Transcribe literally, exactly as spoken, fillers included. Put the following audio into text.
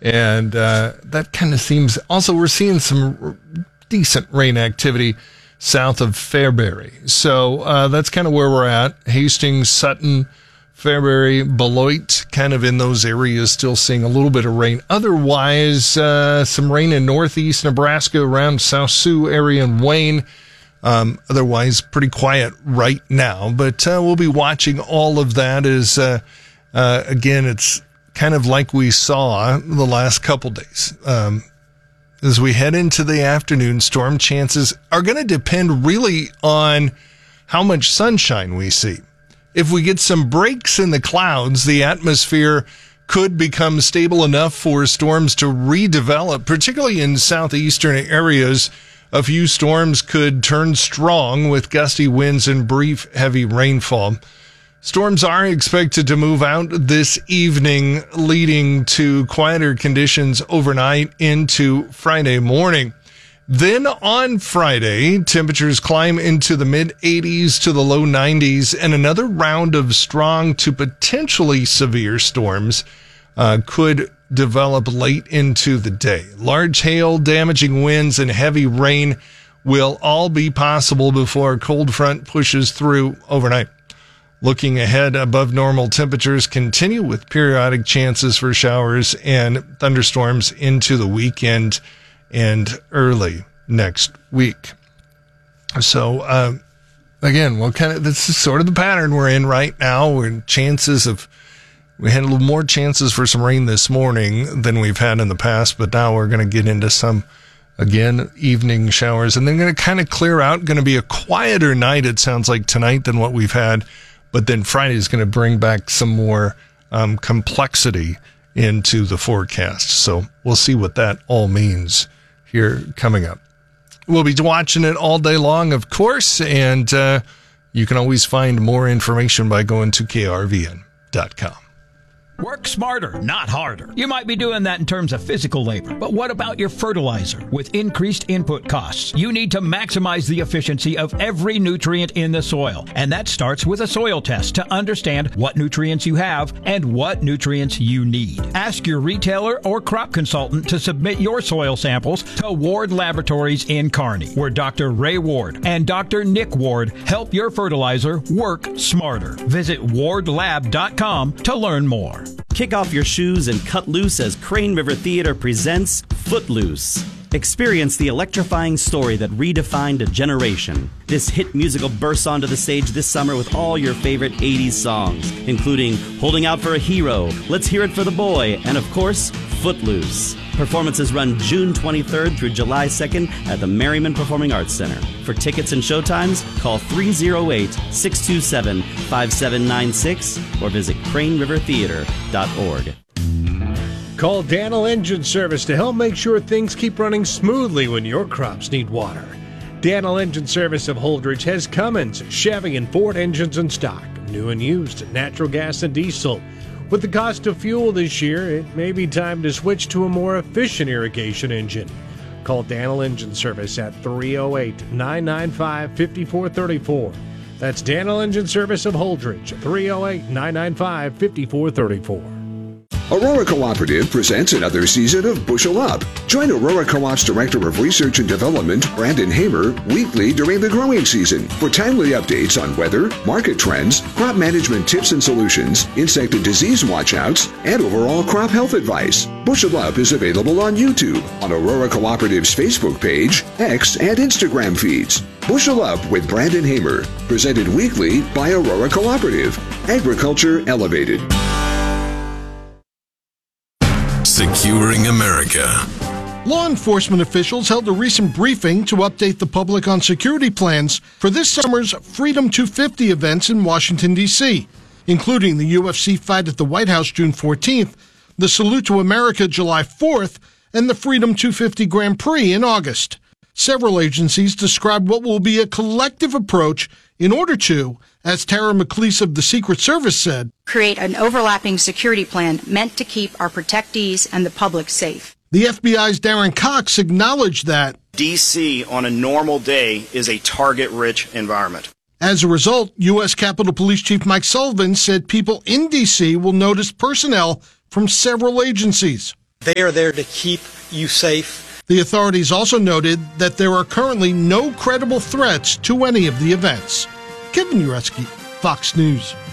And uh, that kind of seems... Also, we're seeing some decent rain activity south of Fairbury. So uh, that's kind of where we're at. Hastings, Sutton, Fairbury, Beloit, kind of in those areas, still seeing a little bit of rain. Otherwise, uh, some rain in northeast Nebraska around South Sioux area and Wayne. Um, otherwise, pretty quiet right now. But uh, we'll be watching all of that as, uh, uh, again, it's kind of like we saw the last couple days. Um, as we head into the afternoon, storm chances are going to depend really on how much sunshine we see. If we get some breaks in the clouds, the atmosphere could become stable enough for storms to redevelop, particularly in southeastern areas. A few storms could turn strong with gusty winds and brief heavy rainfall. Storms are expected to move out this evening, leading to quieter conditions overnight into Friday morning. Then on Friday, temperatures climb into the mid eighties to the low nineties, and another round of strong to potentially severe storms uh, could develop late into the day. Large hail, damaging winds, and heavy rain will all be possible before a cold front pushes through overnight. Looking ahead, above normal temperatures continue with periodic chances for showers and thunderstorms into the weekend and early next week. So, uh, again, well, kind of, this is sort of the pattern we're in right now. We're chances of, we had a little more chances for some rain this morning than we've had in the past, but now we're going to get into some, again, evening showers, and they're going to kind of clear out. Going to be a quieter night, it sounds like, tonight than what we've had, but then Friday is going to bring back some more um, complexity into the forecast. So we'll see what that all means here coming up. We'll be watching it all day long, of course, and uh, you can always find more information by going to K R V N dot com. Work smarter, not harder. You might be doing that in terms of physical labor, but what about your fertilizer? With increased input costs, you need to maximize the efficiency of every nutrient in the soil. And that starts with a soil test to understand what nutrients you have and what nutrients you need. Ask your retailer or crop consultant to submit your soil samples to Ward Laboratories in Kearney, where Doctor Ray Ward and Doctor Nick Ward help your fertilizer work smarter. Visit ward lab dot com to learn more. Kick off your shoes and cut loose as Crane River Theater presents Footloose. Experience the electrifying story that redefined a generation. This hit musical bursts onto the stage this summer with all your favorite eighties songs, including Holding Out for a Hero, Let's Hear It for the Boy, and of course, Footloose. Performances run June twenty-third through July second at the Merriman Performing Arts Center. For tickets and showtimes, call three oh eight, six two seven, five seven nine six or visit crane river theater dot org. Call Daniel Engine Service to help make sure things keep running smoothly when your crops need water. Daniel Engine Service of Holdridge has Cummins, Chevy, and Ford engines in stock, new and used, natural gas and diesel. With the cost of fuel this year, it may be time to switch to a more efficient irrigation engine. Call Daniel Engine Service at three oh eight, nine nine five, five four three four. That's Daniel Engine Service of Holdridge, three oh eight, nine nine five, five four three four. Aurora Cooperative presents another season of Bushel Up. Join Aurora Co-op's Director of Research and Development, Brandon Hamer, weekly during the growing season for timely updates on weather, market trends, crop management tips and solutions, insect and disease watchouts, and overall crop health advice. Bushel Up is available on YouTube, on Aurora Cooperative's Facebook page, X, and Instagram feeds. Bushel Up with Brandon Hamer, presented weekly by Aurora Cooperative. Agriculture Elevated. Securing America. Law enforcement officials held a recent briefing to update the public on security plans for this summer's Freedom two fifty events in Washington, D C, including the U F C fight at the White House June fourteenth, the Salute to America July fourth, and the Freedom two fifty Grand Prix in August. Several agencies described what will be a collective approach in order to, as Tara McLeese of the Secret Service said, create an overlapping security plan meant to keep our protectees and the public safe. The F B I's Darren Cox acknowledged that D C on a normal day is a target-rich environment. As a result, U S Capitol Police Chief Mike Sullivan said people in D C will notice personnel from several agencies. They are there to keep you safe. The authorities also noted that there are currently no credible threats to any of the events. Kevin Uretsky, Fox News.